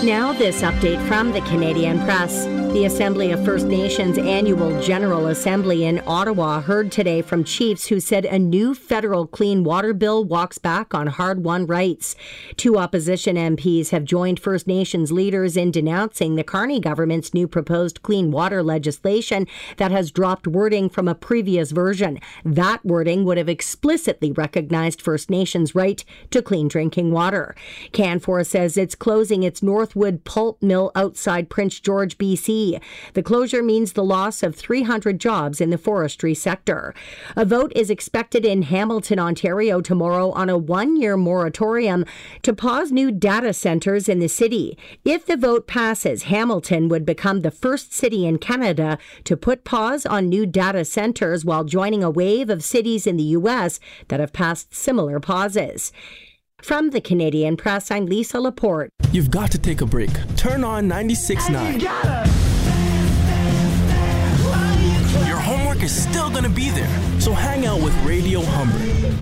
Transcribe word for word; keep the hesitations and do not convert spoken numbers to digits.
Now this update from the Canadian Press. The Assembly of First Nations annual General Assembly in Ottawa heard today from chiefs who said a new federal clean water bill walks back on hard-won rights. Two opposition M Ps have joined First Nations leaders in denouncing the Carney government's new proposed clean water legislation that has dropped wording from a previous version. That wording would have explicitly recognized First Nations' right to clean drinking water. Canfor says it's closing its Northwood pulp mill outside Prince George, B C. The closure means the loss of three hundred jobs in the forestry sector. A vote is expected in Hamilton, Ontario tomorrow on a one-year moratorium to pause new data centers in the city. If the vote passes, Hamilton would become the first city in Canada to put pause on new data centers while joining a wave of cities in the U S that have passed similar pauses. From the Canadian Press, I'm Lisa Laporte. You've got to take a break. Turn on ninety-six point nine. Your homework is still going to be there, so hang out with Radio Humber.